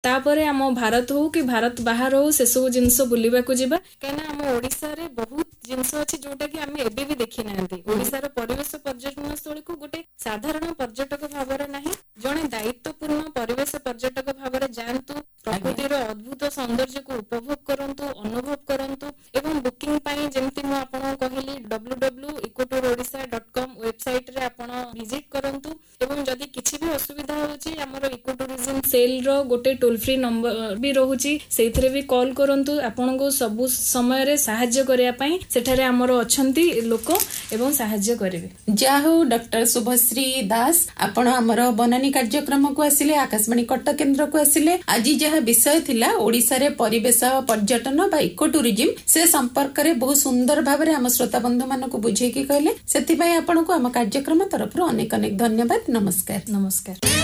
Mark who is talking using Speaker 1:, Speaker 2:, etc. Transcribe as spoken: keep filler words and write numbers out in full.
Speaker 1: तापरे आम भारत हो कि भारत बाहर हो से सब जिनस बुलिबा को जिबा कहना आम ओडिसा रे बहुत जिनस अछि जोटा कि आम एबे भी देखि नांती। ओडिसा रो परिवेश पर्यटन स्थल को गोटे साधारण पर्यटक भाବରେ नाही जणे दायित्वपूर्ण परिवेश पर्यटक भाବରେ जानतु प्रकृतिर अद्भुत सौंदर्य को उपभोग करंतु अनुभव करंतु एवं बुकिंग पाई जेमति मु आपन कहली W W dot इकोटूर Odisha dot com website रे आपन विजिट करंतु एवं जदि किछि भी असुविधा होची हमर इको टूरिज्म सेल रो गोटे टोल फ्री नंबर भी रहूची सेथिरे भी कॉल करंतु आपन को सब समय रे सहाय्य करिया पई सेठारे हमर अछंती लोक एवं सहाय्य करिवे।
Speaker 2: जाहो डॉक्टर शुभश्री दास आपण हमर बनानी कार्यक्रम को आसिले आकाशवाणी कटक केंद्र को आसिले आज जहा विषय थिला ओडिसा रे परिवेश पर्यटन बा इको टूरिज्म से संपर्क रे बहुत सुंदर भाव रे हम श्रोता बंधु मान को बुझे की कहले सेति पई आपण को हम कार्यक्रम तरफ अनेक अनेक धन्यवाद। नमस्कार।
Speaker 1: नमस्कार।